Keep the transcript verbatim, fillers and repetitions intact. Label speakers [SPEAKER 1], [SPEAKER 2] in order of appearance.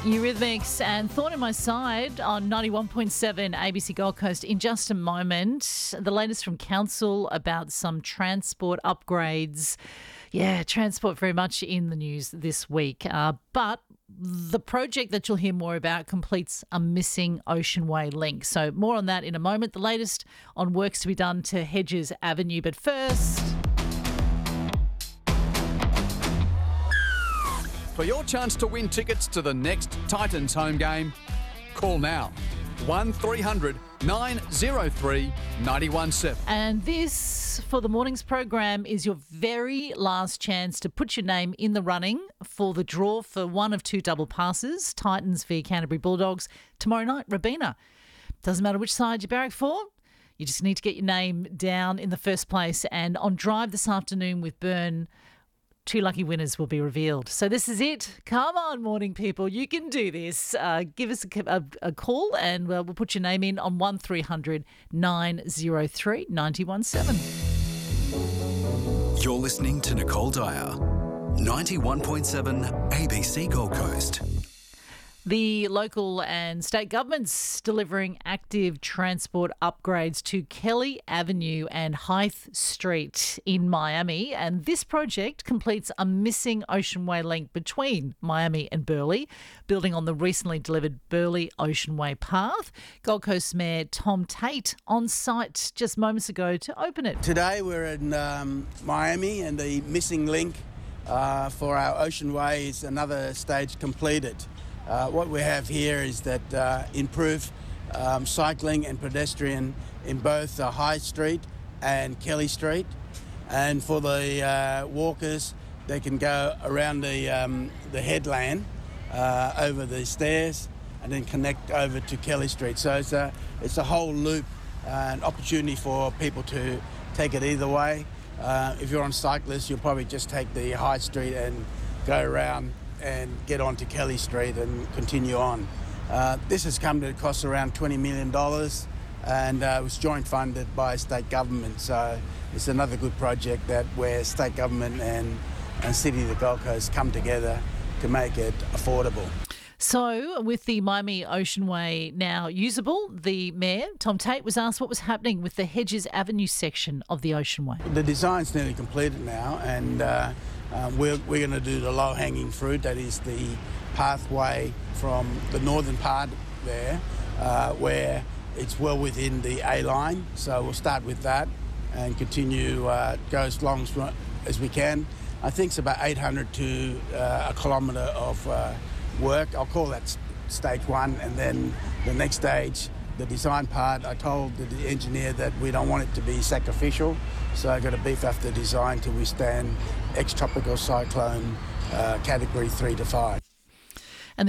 [SPEAKER 1] Eurythmics and Thorn in My Side on ninety-one point seven A B C Gold Coast. In just a moment, the latest from Council about some transport upgrades. Yeah, transport very much in the news this week. Uh, but the project that you'll hear more about completes a missing Ocean Way link. So more on that in a moment. The latest on works to be done to Hedges Avenue. But first...
[SPEAKER 2] For your chance to win tickets to the next Titans home game, call now. one three hundred nine oh three nine one seven.
[SPEAKER 1] And this, for the morning's program, is your very last chance to put your name in the running for the draw for one of two double passes, Titans v Canterbury Bulldogs, tomorrow night, Robina. Doesn't matter which side you barrack for. You just need to get your name down in the first place. And on Drive this afternoon with Byrne, two lucky winners will be revealed. So this is it. Come on, morning people. You can do this. Uh, give us a, a, a call and uh, we'll put your name in on one three hundred nine oh three nine one seven.
[SPEAKER 3] You're listening to Nicole Dyer, ninety-one point seven A B C Gold Coast.
[SPEAKER 1] The local and state governments delivering active transport upgrades to Kelly Avenue and Hythe Street in Miami. And this project completes a missing Ocean Way link between Miami and Burleigh, building on the recently delivered Burleigh Ocean Way path. Gold Coast Mayor Tom Tate on site just moments ago to open it.
[SPEAKER 4] Today we're in um, Miami, and the missing link uh, for our Ocean Way is another stage completed. Uh, what we have here is that uh, improve um, cycling and pedestrian in both uh, High Street and Kelly Street. And for the uh, walkers, they can go around the, um, the headland uh, over the stairs and then connect over to Kelly Street. So it's a, it's a whole loop, uh, an opportunity for people to take it either way. Uh, if you're on cyclists, you'll probably just take the High Street and go around and get onto Kelly Street and continue on. Uh, this has come to cost around twenty million dollars, and uh, it was joint funded by state government. So it's another good project that where state government and, and City of the Gold Coast come together to make it affordable.
[SPEAKER 1] So with the Miami Ocean Way now usable, the Mayor, Tom Tate, was asked what was happening with the Hedges Avenue section of the Ocean Way.
[SPEAKER 4] The design's nearly completed now, and uh, Um, we're we're going to do the low-hanging fruit. That is the pathway from the northern part there, uh, where it's well within the A line. So we'll start with that and continue, uh, go as long as, as we can. I think it's about eight hundred to uh, a kilometre of uh, work. I'll call that stage one, and then the next stage, the design part, I told the engineer that we don't want it to be sacrificial, so I've got to beef up the design to withstand ex-tropical cyclone uh, category three to five.